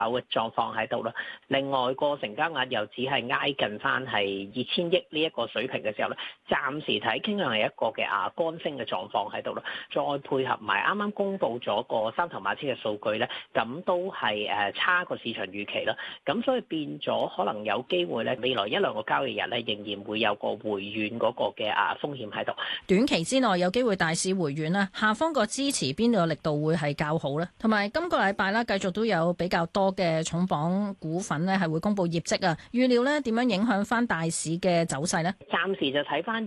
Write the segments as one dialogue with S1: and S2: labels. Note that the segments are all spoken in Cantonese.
S1: 嘅狀況喺度啦。另外個成交額又只係挨近翻係2000億呢一個水平嘅時候咧，暫時睇傾向係一個嘅乾升嘅狀況喺度啦。再配合埋啱啱公布咗個三頭馬車嘅數據咧，咁都係差過市場預期啦。咁所以變咗可能有機會咧，未來一兩個交易日咧，仍然會有個回軟嗰個嘅風險喺度。
S2: 短期之內有機會大市回軟啦，下方個支持邊度嘅力度會係較好咧？同埋今個禮拜啦，繼續都有比較多嘅重磅股份咧係會公布業績啊，預料咧點樣影響翻大市嘅走勢呢？
S1: 暫時就睇翻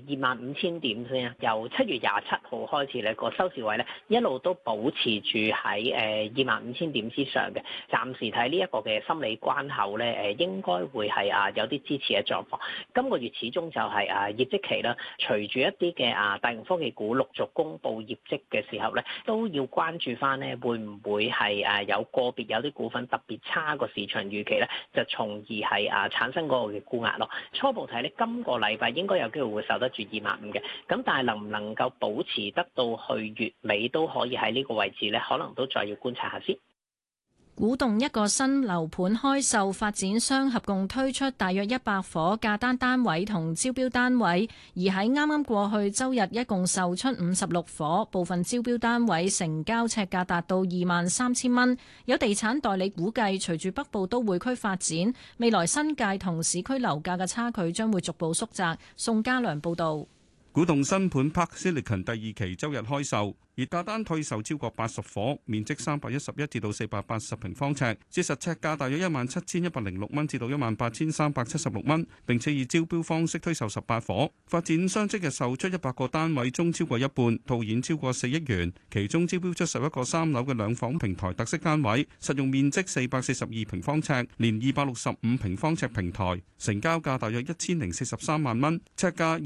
S1: 25000點先啊，由7月27號開始咧，個收市位咧一路都保持住喺25000點之上嘅。暫時睇呢一個嘅心理關口咧，應該會係有啲支持嘅狀況。今個月始終就係業績期啦，隨住一啲嘅大型科技股陸續公布業績嘅時候咧，都要關注翻咧，會唔會係有個別有啲股份特別差過市場預期咧，就從而係產生嗰個嘅沽壓咯。初步睇咧，今個禮拜應該有機會會守得住25000嘅，咁但係能唔能夠保持得到去月尾都可以喺呢個位置咧，可能都再要觀察下先。
S2: 古洞一個新樓盤開售，發展商合共推出大約100伙價單單位同招標單位，而喺啱啱過去周日一共售出56伙，部分招標單位成交尺價達到23000蚊。有地產代理估計，隨住北部都會區發展，未來新界同市區樓價嘅差距將會逐步縮窄。宋家良報導。
S3: 古洞新盤 Park Silicon 第二期周日開售，而價單退售超過80伙，面積311至到480平方尺，折實尺價大約17106蚊至到18376蚊，並且以招標方式推售18伙。發展商即日售出100個單位中超過一半，套現超過4億元，其中招標出11個3樓嘅兩房平台特色單位，實用面積442平方尺，連265平方尺平台，成交價大約1043萬蚊，尺價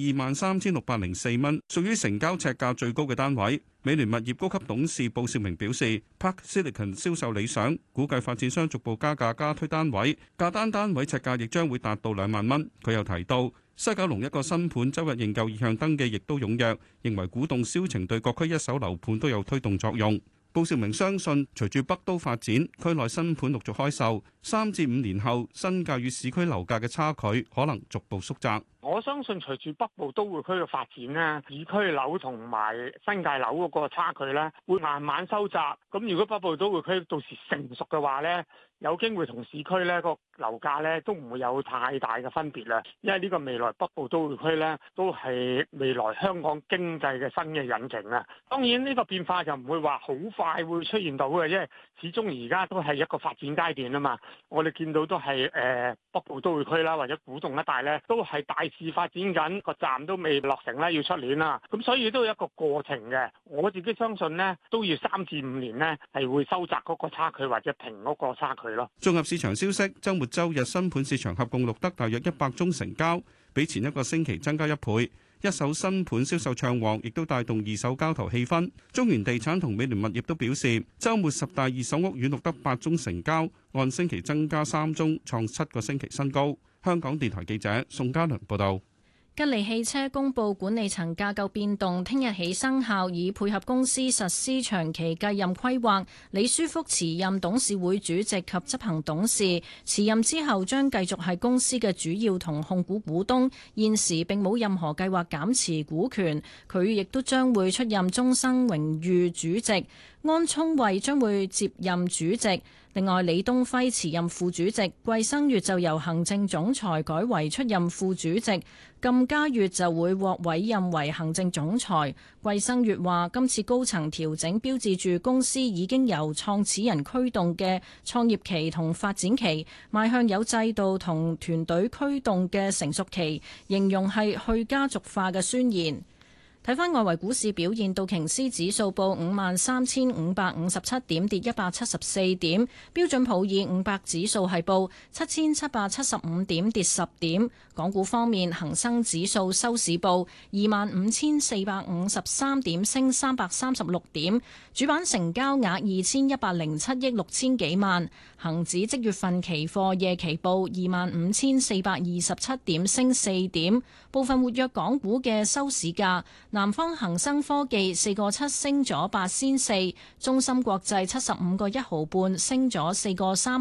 S3: 23604蚊，屬於成交尺價最高嘅單位。美聯物業高級董事布少明表示 ，Park Silicon 銷售理想，估計發展商逐步加價加推單位，價單位尺價亦將會達到2萬蚊。佢又提到，西九龍一個新盤周日認購意向登記亦都踴躍，認為古洞銷情對各區一手樓盤都有推動作用。布少明相信，隨住北都發展，區內新盤陸續開售，3至5年後，新界與市區樓價嘅差距可能逐步縮窄。
S4: 我相信隨住北部都會區嘅發展咧，市區樓同埋新界樓嗰個差距咧，會慢慢收窄。咁如果北部都會區到時成熟嘅話咧，有機會同市區咧個樓價咧都唔會有太大嘅分別啦。因為呢個未來北部都會區咧都係未來香港經濟嘅新嘅引擎啊。當然呢個變化就唔會話好快會出現到嘅，因為始終而家都係一個發展階段啊嘛。我哋見到都係北部都會區啦，或者古洞一帶咧都係大市發展緊，個站都未落成咧，要出年啦。咁所以都有一個過程嘅。我自己相信呢，都要3至5年呢，係會收窄嗰個差距或者平嗰個差距咯。
S3: 綜合市場消息，週末週日新盤市場合共錄得大約100宗成交，比前一個星期增加1倍。一手新盤銷售暢旺，亦都帶動二手交投氣氛。中原地產同美聯物業都表示，週末10大二手屋苑錄得8宗成交，按星期增加3宗，創7個星期新高。香港電台記者宋嘉良報道。
S2: 吉利汽車公布管理層架構變動，聽日起生效，以配合公司實施長期繼任規劃。李書福辭任董事會主席及執行董事，辭任之後將繼續係公司嘅主要同控股股東，現時並冇任何計劃減持股權。佢亦都將會出任終生榮譽主席，安聰慧將會接任主席。另外，李東輝辭任副主席，季生月就由行政總裁改為出任副主席，靳嘉月就會獲委任為行政總裁。季生月話：今次高層調整標誌住公司已經由創始人驅動嘅創業期同發展期，邁向有制度同團隊驅動嘅成熟期，形容係去家族化嘅宣言。睇返外圍股市表現，道瓊斯指數報53,557點，跌174點；標準普爾500指數係報7,775點，跌10點。港股方面，恒生指數收市報25,453點，升336點。主板成交額2,107億6千幾萬。恒指即月份期貨夜期報25,427點，升4點。部分活躍港股嘅收市價。 南方恒生科技4.7升咗8仙4，中芯國際75.1毫半升咗4.3